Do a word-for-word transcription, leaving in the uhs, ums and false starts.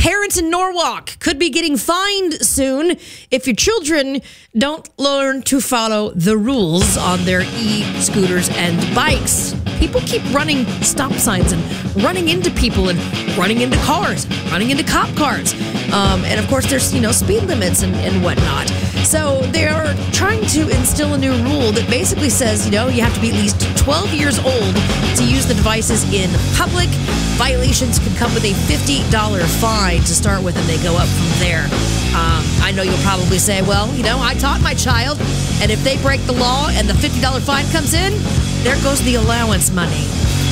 Parents in Norwalk could be getting fined soon if your children don't learn to follow the rules on their e-scooters and bikes. People keep running stop signs and running into people and running into cars, running into cop cars. Um, and of course, there's, you know, speed limits and, and whatnot. So they're trying to instill a new rule that basically says, you know, you have to be at least twelve years old to use the devices in public. Violations could come with a fifty dollars fine to start with, and they go up from there. Um, I know you'll probably say, well, you know, I taught my child, and if they break the law and the fifty dollars fine comes in, there goes the allowance money.